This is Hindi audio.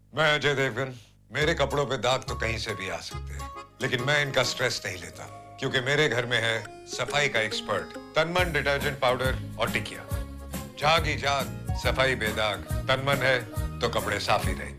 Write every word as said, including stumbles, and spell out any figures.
मैं अजय देवगन। मेरे कपड़ों पे दाग तो कहीं से भी आ सकते हैं, लेकिन मैं इनका स्ट्रेस नहीं लेता, क्योंकि मेरे घर में है सफाई का एक्सपर्ट तनमन डिटर्जेंट पाउडर और टिकिया। जाग ही जाग, सफाई बेदाग। तनमन है तो कपड़े साफ ही रहेंगे।